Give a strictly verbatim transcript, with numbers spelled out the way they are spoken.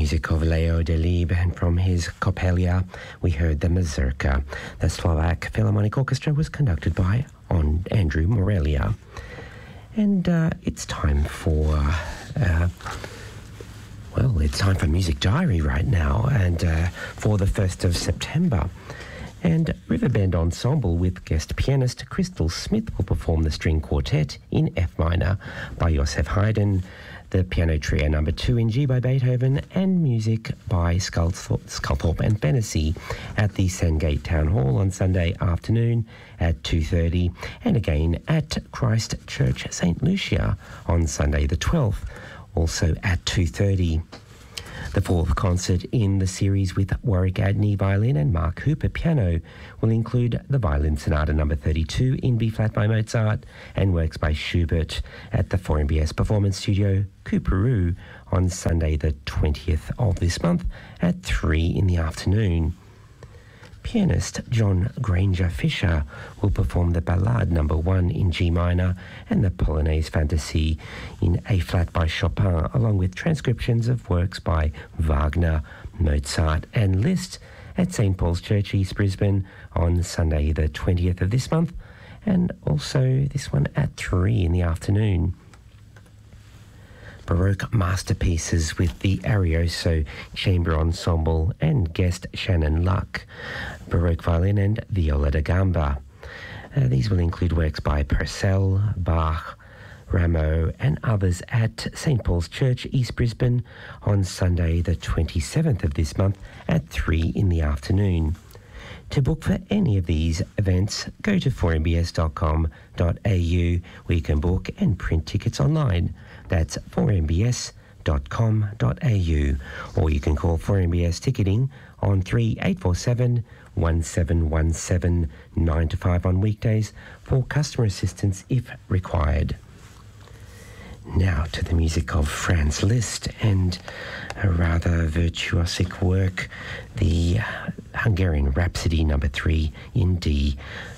music of Leo Delibes, and from his Coppelia we heard the Mazurka. The Slovak Philharmonic Orchestra was conducted by on Andrew Morelia. And uh, it's time for, uh, well, it's time for Music Diary right now, and uh, for the first of September. And Riverbend Ensemble with guest pianist Crystal Smith will perform the string quartet in F minor by Joseph Haydn, the piano trio number two in G by Beethoven, and music by Sculthorpe, Sculthorpe and Fennessy at the Sandgate Town Hall on Sunday afternoon at two thirty, and again at Christ Church Saint Lucia on Sunday the twelfth, also at two thirty. The fourth concert in the series with Warwick Adney violin and Mark Hooper piano will include the Violin Sonata number thirty-two in B-flat by Mozart and works by Schubert at the four M B S Performance Studio, Cooperoo, on Sunday the twentieth of this month at three in the afternoon. Pianist John Granger Fisher will perform the Ballade number one in G minor and the Polonaise Fantasy in A-flat by Chopin, along with transcriptions of works by Wagner, Mozart and Liszt at Saint Paul's Church, East Brisbane on Sunday the twentieth of this month, and also this one at three in the afternoon. Baroque masterpieces with the Arioso Chamber Ensemble and guest Shannon Luck, Baroque violin and viola da gamba. Uh, these will include works by Purcell, Bach, Rameau and others at Saint Paul's Church, East Brisbane on Sunday the twenty-seventh of this month at three in the afternoon. To book for any of these events, go to four m b s dot com dot a u, where you can book and print tickets online. That's four m b s dot com dot a u, or you can call four M B S Ticketing on three eight four seven, one seven one seven, nine to five on weekdays for customer assistance if required. Now to the music of Franz Liszt and a rather virtuosic work, the Hungarian Rhapsody number three in D,